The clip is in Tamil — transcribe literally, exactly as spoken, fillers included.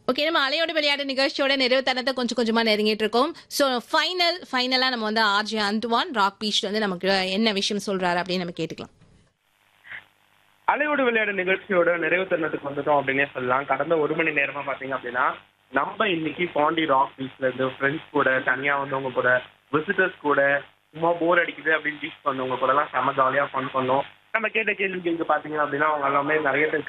ஓகே, நம்ம அலையோட விளையாட்டு நிகழ்ச்சியோட நிறைவு தருணத்தை கொஞ்சம் கொஞ்சமா நெருங்கிட்டு இருக்கோம். ஸோ ஃபைனல் ஃபைனலா நம்ம வந்து ஆர்ஜே அந்துவான் ராக் பீச் வந்து நமக்கு என்ன விஷயம் சொல்றாரு அப்படின்னு நம்ம கேட்டுக்கலாம். அலையோடு விளையாடு நிகழ்ச்சியோட நிறைவு தருணத்துக்கு வந்துட்டோம் அப்படின்னே சொல்லலாம். கடந்த ஒரு மணி நேரமா பாத்தீங்க அப்படின்னா நம்ம இன்னைக்கு பாண்டி ராக் பீச்ல இருந்து ஃப்ரெண்ட்ஸ் கூட, தனியா வந்தவங்க கூட, விசிட்டர்ஸ் கூட, சும்மா போர் அடிக்குது அப்படின்னு பீச் வந்தவங்க கூட எல்லாம் செம்ம ஜாலியா ஃபன் பண்ணோம். நம்ம கேட்ட கேள்விகளுக்கு பாத்தீங்க அப்படின்னா அவங்க எல்லாமே நிறைய பேர்